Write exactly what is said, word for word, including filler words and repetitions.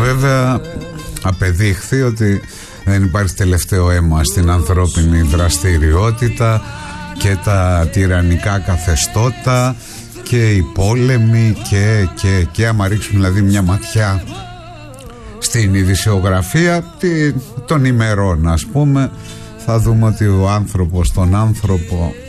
βέβαια απεδείχθη ότι δεν υπάρχει τελευταίο αίμα στην ανθρώπινη δραστηριότητα και τα τυραννικά καθεστώτα και οι πόλεμοι και, και, και άμα ρίξουμε δηλαδή μια ματιά στην ειδησιογραφία των ημερών, ας πούμε, θα δούμε ότι ο άνθρωπος τον άνθρωπο